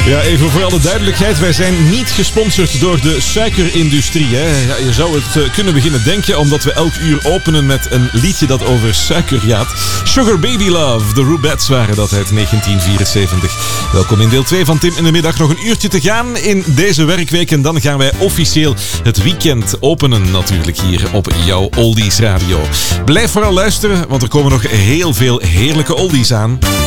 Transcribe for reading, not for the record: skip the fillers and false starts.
Ja, even voor alle duidelijkheid. Wij zijn niet gesponsord door de suikerindustrie. Hè. Ja, je zou het kunnen beginnen denken, omdat we elk uur openen met een liedje dat over suiker gaat. Sugar Baby Love, de Rubettes waren dat uit 1974. Welkom in deel 2 van Tim in de Middag. Nog een uurtje te gaan in deze werkweek. En dan gaan wij officieel het weekend openen natuurlijk hier op jouw Oldies Radio. Blijf vooral luisteren, want er komen nog heel veel heerlijke oldies aan.